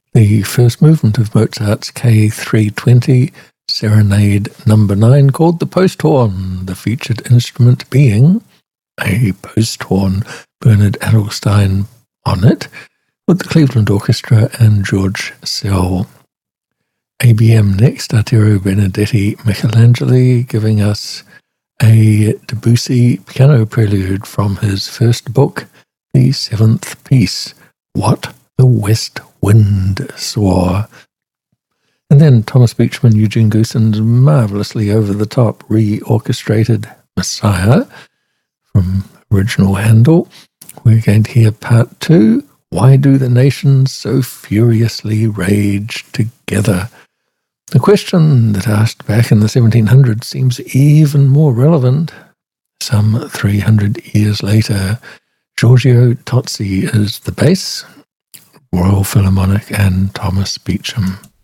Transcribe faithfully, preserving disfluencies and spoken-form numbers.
The first movement of Mozart's K three twenty Serenade Number nine, called the post horn, the featured instrument being a post horn, Bernard Adelstein on it, with the Cleveland Orchestra and George Sell. A B M next, Arturo Benedetti Michelangeli, giving us a Debussy piano prelude from his first book, the seventh piece, What the West Wind Saw. And then Thomas Beechman, Eugene Goossen's marvellously over-the-top re-orchestrated Messiah from original Handel. We're going to hear part two, Why Do the Nations So Furiously Rage Together? The question that asked back in the seventeen hundreds seems even more relevant some three hundred years later. Giorgio Tozzi is the bass, Royal Philharmonic, and Thomas Beecham.